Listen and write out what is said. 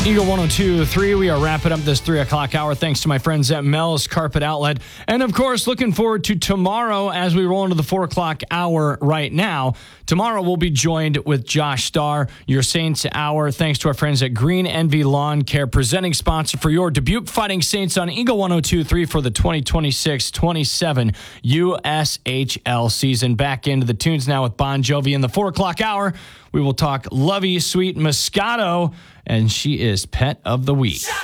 Eagle 102.3. We are wrapping up this 3 o'clock hour thanks to my friends at Mel's Carpet Outlet. And, of course, looking forward to tomorrow as we roll into the 4 o'clock hour right now. Tomorrow we'll be joined with Josh Starr, your Saints Hour, thanks to our friends at Green Envy Lawn Care, presenting sponsor for your Dubuque Fighting Saints on Eagle 102.3 for the 2026-27 USHL season. Back into the tunes now with Bon Jovi in the 4 o'clock hour. We will talk Lovey Sweet Moscato, and she is Pet of the Week.